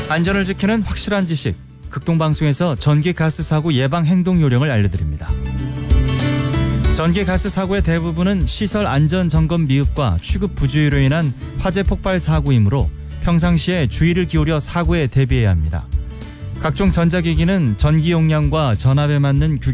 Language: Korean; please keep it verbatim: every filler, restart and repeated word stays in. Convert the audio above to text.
안전을 지키는 확실한 지식, 극동방송에서 전기가스 사고 예방 행동 요령을 알려드립니다. 전기가스 사고의 대부분은 시설 안전 점검 미흡과 취급 부주의로 인한 화재 폭발 사고이므로 평상시에 주의를 기울여 사고에 대비해야 합니다. 각종 전자기기는 전기 용량과 전압에 맞는 규